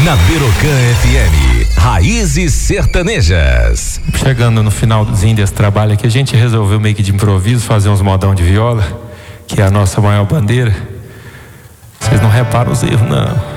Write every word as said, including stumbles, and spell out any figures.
Na Birocan F M, Raízes Sertanejas. Chegando no finalzinho desse trabalho aqui, a gente resolveu meio que de improviso fazer uns modão de viola, que é a nossa maior bandeira. Vocês não reparam os erros, não.